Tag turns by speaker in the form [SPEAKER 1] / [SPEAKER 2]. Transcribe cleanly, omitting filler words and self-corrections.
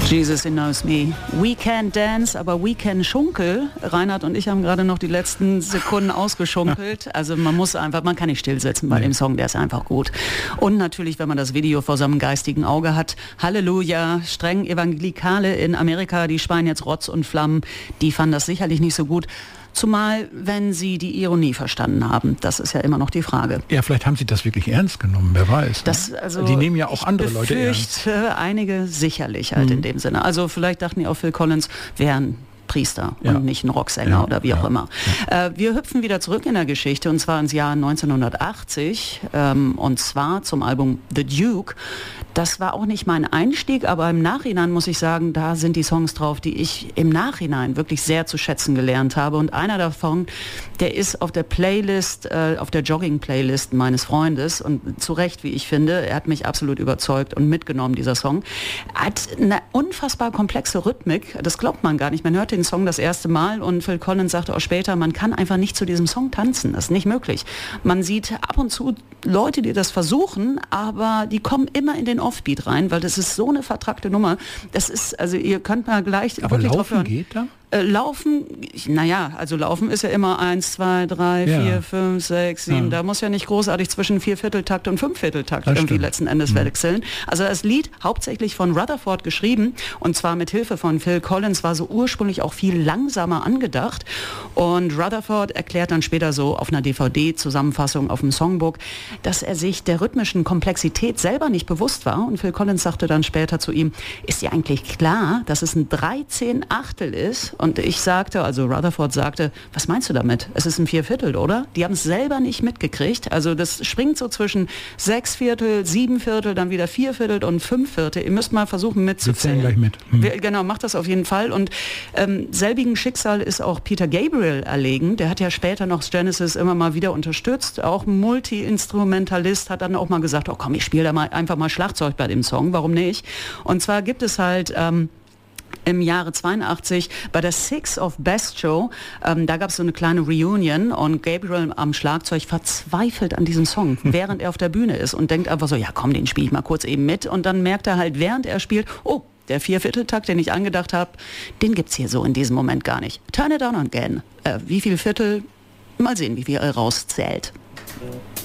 [SPEAKER 1] Jesus, he knows me. We can dance, aber we can schunkel. Reinhard und ich haben gerade noch die letzten Sekunden ausgeschunkelt. Also man kann nicht stillsitzen bei dem Song, der ist einfach gut. Und natürlich, wenn man das Video vor seinem geistigen Auge hat, Halleluja, streng Evangelikale in Amerika, die schreien jetzt Rotz und Flammen, die fanden das sicherlich nicht so gut. Zumal, wenn sie die Ironie verstanden haben. Das ist ja immer noch die Frage.
[SPEAKER 2] Ja, vielleicht haben sie das wirklich ernst genommen, wer weiß. Die nehmen ja auch andere Leute ernst.
[SPEAKER 1] Ich befürchte, einige sicherlich halt in dem Sinne. Also vielleicht dachten die auch, Phil Collins wäre ein Priester und nicht ein Rocksänger oder wie auch immer. Wir hüpfen wieder zurück in der Geschichte und zwar ins Jahr 1980 und zwar zum Album The Duke. Das war auch nicht mein Einstieg, aber im Nachhinein muss ich sagen, da sind die Songs drauf, die ich im Nachhinein wirklich sehr zu schätzen gelernt habe. Und einer davon, der ist auf der Playlist, auf der Jogging-Playlist meines Freundes und zu Recht, wie ich finde, er hat mich absolut überzeugt und mitgenommen, dieser Song. Hat eine unfassbar komplexe Rhythmik, das glaubt man gar nicht. Man hört den Song das erste Mal und Phil Collins sagte auch später, man kann einfach nicht zu diesem Song tanzen, das ist nicht möglich. Man sieht ab und zu Leute, die das versuchen, aber die kommen immer in den Offbeat rein, weil das ist so eine vertrackte Nummer. Das ist, also ihr könnt mal gleich...
[SPEAKER 2] Aber Laufen geht da?
[SPEAKER 1] Laufen, also Laufen ist ja immer 1, 2, 3, 4, 5, 6, 7. Da muss ja nicht großartig zwischen 4/4-Takt und 5/4-Takt irgendwie letzten Endes wechseln. Also das Lied, hauptsächlich von Rutherford geschrieben und zwar mit Hilfe von Phil Collins, war so ursprünglich auch viel langsamer angedacht. Und Rutherford erklärt dann später so auf einer DVD-Zusammenfassung auf dem Songbook, dass er sich der rhythmischen Komplexität selber nicht bewusst war. Und Phil Collins sagte dann später zu ihm, ist dir eigentlich klar, dass es ein 13/8 ist? Und ich sagte, also Rutherford sagte, was meinst du damit? Es ist ein 4/4, oder? Die haben es selber nicht mitgekriegt. Also das springt so zwischen 6/4, 7/4, dann wieder 4/4 und 5/4. Ihr müsst mal versuchen mitzuzählen.
[SPEAKER 2] Wir zählen gleich mit.
[SPEAKER 1] Genau, macht das auf jeden Fall. Und selbigen Schicksal ist auch Peter Gabriel erlegen. Der hat ja später noch Genesis immer mal wieder unterstützt. Auch Multi-Instrumentalist, hat dann auch mal gesagt, oh komm, ich spiele da einfach mal Schlagzeug bei dem Song. Warum nicht? Und zwar gibt es halt... im Jahre 82 bei der Six of Best Show, da gab es so eine kleine Reunion und Gabriel am Schlagzeug verzweifelt an diesem Song, während er auf der Bühne ist und denkt einfach so, ja komm, den spiele ich mal kurz eben mit und dann merkt er halt, während er spielt, oh, der 4/4-Takt, den ich angedacht habe, den gibt's hier so in diesem Moment gar nicht. Turn it on again. Wie viel Viertel? Mal sehen, wie viel er rauszählt.